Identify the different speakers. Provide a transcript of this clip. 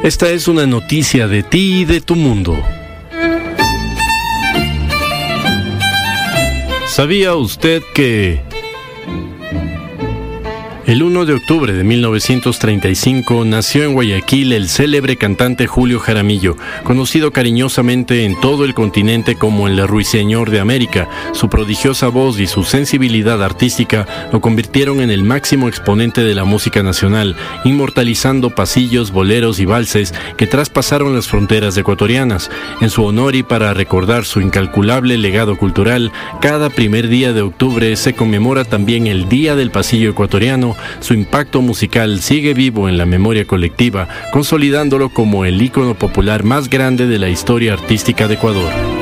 Speaker 1: Esta es una noticia de ti y de tu mundo. ¿Sabía usted que el 1 de octubre de 1935 nació en Guayaquil el célebre cantante Julio Jaramillo, conocido cariñosamente en todo el continente como el Ruiseñor de América? Su prodigiosa voz y su sensibilidad artística lo convirtieron en el máximo exponente de la música nacional, inmortalizando pasillos, boleros y valses que traspasaron las fronteras ecuatorianas. En su honor y para recordar su incalculable legado cultural, cada primer día de octubre se conmemora también el Día del Pasillo Ecuatoriano. Su impacto musical sigue vivo en la memoria colectiva, consolidándolo como el ícono popular más grande de la historia artística de Ecuador.